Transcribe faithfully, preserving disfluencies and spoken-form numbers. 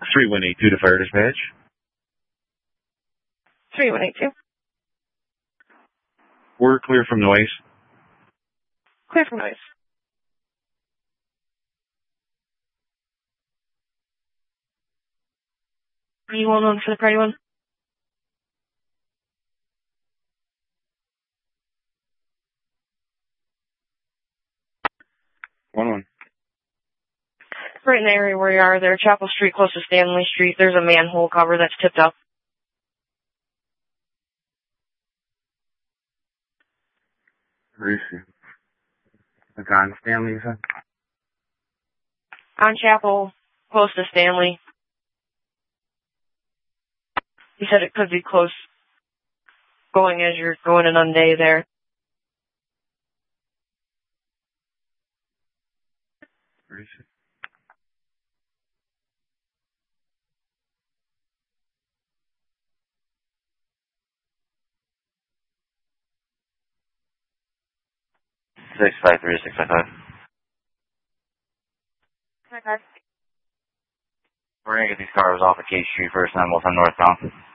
three one eight two to fire dispatch. three one eight two. We're clear from noise. Clear from noise. Are you one one for the party one? One one. Right in the area where you are there, Chapel Street, close to Stanley Street, there's a manhole cover that's tipped up. Where is she? It's on Stanley, you said? On Chapel, close to Stanley. He said it could be close going as you're going in on day there. Where is she? Six five three six five five. Okay. We're gonna get these cars off at K Street first, and then we'll send northbound.